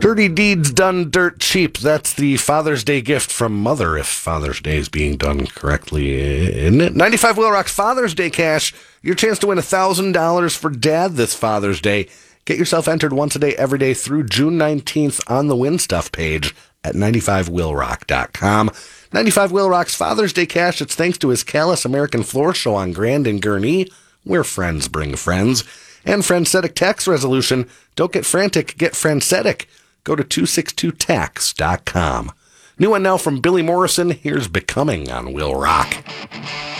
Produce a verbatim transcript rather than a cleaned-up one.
Dirty deeds done dirt cheap. That's the Father's Day gift from Mother, if Father's Day is being done correctly, isn't it? ninety-five Wheel Rock's Father's Day Cash. Your chance to win one thousand dollars for Dad this Father's Day. Get yourself entered once a day, every day through June nineteenth on the Win Stuff page at ninety-five wheel rock dot com. ninety-five Wheel Rock's Father's Day Cash. It's thanks to his Callus American Floor Show on Grand and Gurnee, where friends bring friends. And Friendsetic Tax Resolution. Don't get frantic, get Friendsetic. Go to two sixty-two tax dot com. New one now from Billy Morrison. Here's Becoming on Will Rock.